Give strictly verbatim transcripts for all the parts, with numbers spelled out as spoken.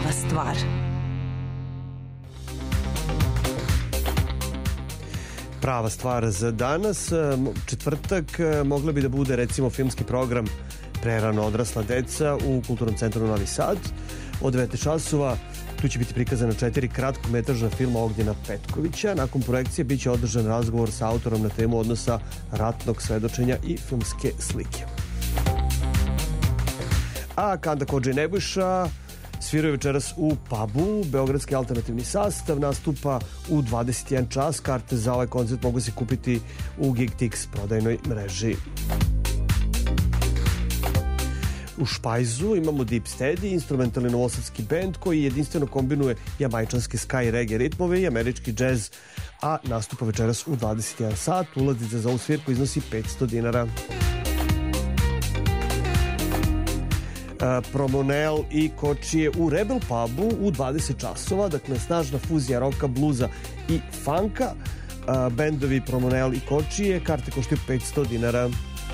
Prava stvar. Prava stvar za danas. Četvrtak mogla bi da bude recimo filmski program Prerano odrasla deca u Kulturnom centru Novi Sad. Od devet časova tu će biti prikazana četiri kratkometražna filma Ognjena Petkovića. Nakon projekcije biće održan razgovor sa autorom na temu odnosa ratnog svedočenja i filmske slike. A Kanda Kodža i Nebojša sviraju večeras u pubu. Beogradski alternativni sastav nastupa u dvadeset jedan čas. Karte za ovaj koncert mogu se kupiti u GigTix prodajnoj mreži. U Špajzu imamo Deep Steady, instrumentalni novosadski bend koji jedinstveno kombinuje jamajčanske ska i reggae ritmove i američki džez, a nastupa večeras u dvadeset jedan sat. Ulaznica za ovu svirku iznosi petsto dinara. Promonel i Kočije u Rebel pubu u dvadeset časova, dakle snažna fuzija roka, bluza i funka. Bendovi Promonel i Kočije, karte koštaju petsto dinara.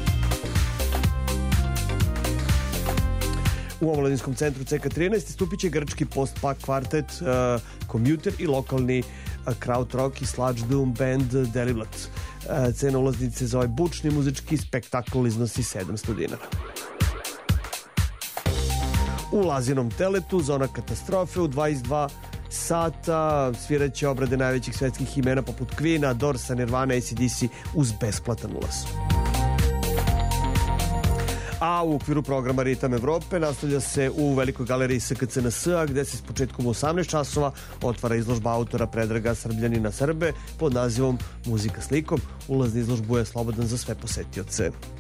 U omladinskom centru C K trinaest istupit će grčki post-punk kvartet uh, Commuter i lokalni uh, krautrock i sludge doom band Deliblat. Uh, cena ulaznice za ovaj bučni muzički spektakl iznosi sedamsto dinara. U Lazinom teletu Zona katastrofe u dvadeset dva sata sviraće obrade najvećih svetskih imena poput Queen-a, Dorsa, Nirvana, A C D C uz besplatan ulaz. A u okviru programa Ritam Evrope nastavlja se u Velikoj galeriji S K C N S-a, gde se s početkom u osamnaest časova otvara izložba autora Predraga Srbljanina Srbe pod nazivom Muzika slikom. Ulaz na izložbu je slobodan za sve posetioce.